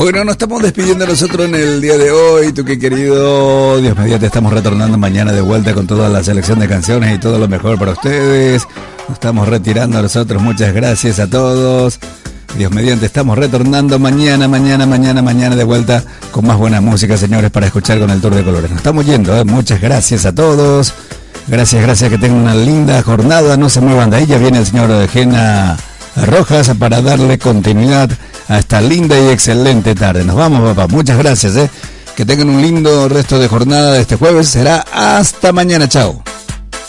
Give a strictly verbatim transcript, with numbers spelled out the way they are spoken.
Bueno, nos estamos despidiendo nosotros en el día de hoy. Tú qué querido, Dios mediante, estamos retornando mañana de vuelta con toda la selección de canciones y todo lo mejor para ustedes. Nos estamos retirando nosotros, muchas gracias a todos. Dios mediante, estamos retornando mañana, mañana, mañana, mañana de vuelta con más buena música, señores, para escuchar con el Tour de Colores. Nos estamos yendo, ¿eh? Muchas gracias a todos. Gracias, gracias, que tengan una linda jornada. No se muevan de ahí, ya viene el señor Gena Rojas para darle continuidad a esta linda y excelente tarde. Nos vamos, papá. Muchas gracias, ¿eh? Que tengan un lindo resto de jornada de este jueves. Será hasta mañana. Chao.